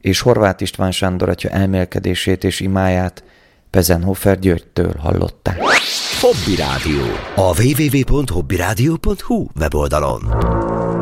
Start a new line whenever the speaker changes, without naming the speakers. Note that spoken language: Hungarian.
és Horváth István Sándor atya elmélkedését és imáját Pezenhofer Györgytől hallották.
Hobby Rádió. A www.hobbyradio.hu weboldalon.